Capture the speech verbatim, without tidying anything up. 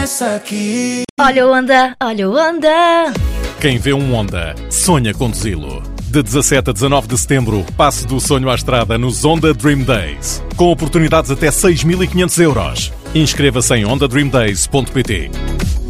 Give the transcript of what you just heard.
aqui. Olha o Honda, olha o Honda. Quem vê um Honda, sonha conduzi-lo. De dezassete a dezanove de setembro, passe do sonho à estrada nos Honda Dream Days. Com oportunidades até seis mil e quinhentos euros. Inscreva-se em honda dream days ponto pt.